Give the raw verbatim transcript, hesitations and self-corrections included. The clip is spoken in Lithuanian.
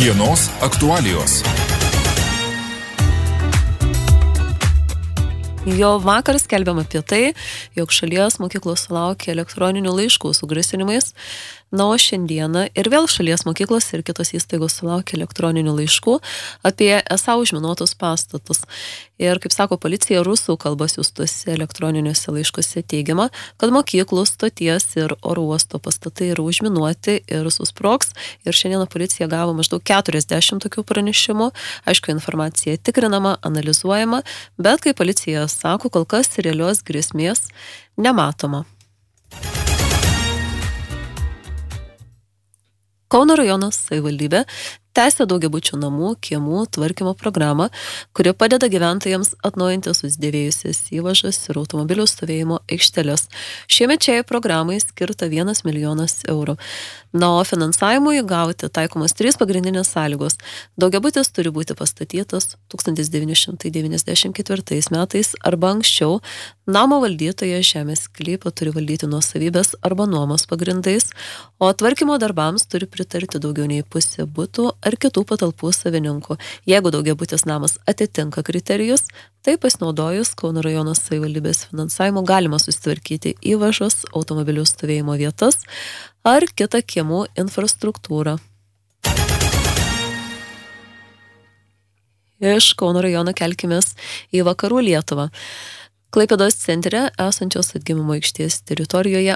Dienos aktualijos. Jo vakar skelbiam apie tai, jog šalies mokyklos sulaukė elektroninių laiškų su grasinimais. Na, o šiandieną ir vėl šalies mokyklos ir kitos įstaigos sulaukė elektroninių laiškų apie esą užminuotus pastatus. Ir, kaip sako policija, rusų kalbos siųstuose elektroniniuose laiškuose teigiama, kad mokyklų, stoties ir oro uosto pastatai yra užminuoti ir susprogs. Ir šiandieną policija gavo maždaug keturiasdešimt tokių pranešimų. Aišku, informacija tikrinama, analizuojama, bet, kaip policija sako, kol kas realios grėsmės nematoma. Kauno rajono savivaldybė tęsia daugiabučių namų, kiemų tvarkymo programą, kuri padeda gyventojams atnaujinti susidėvėjusias įvažas ir automobilių stovėjimo aikšteles. Šiemet šiai programai skirta vienas milijonas eurų. Na, o finansavimui gauti taikomos trys pagrindinės sąlygos. Daugiabutis turi būti pastatytas tūkstantis devyni šimtai devyniasdešimt ketvirtais metais arba anksčiau. Namo valdytojas žemės sklypą turi valdyti nuosavybės arba nuomos pagrindais, o tvarkymo darbams turi pritarti daugiau nei pusė butų ar kitų patalpų savininkų. Jeigu daugiabutis namas atitinka kriterijus, tai pasinaudojus Kauno rajono savivaldybės finansavimu galima susitvarkyti įvažas, automobilių stovėjimo vietas ar kitą kiemų infrastruktūrą. Iš Kauno rajono kelkimės į vakarų Lietuvą. Klaipėdos centre esančios atgimimo aikštės teritorijoje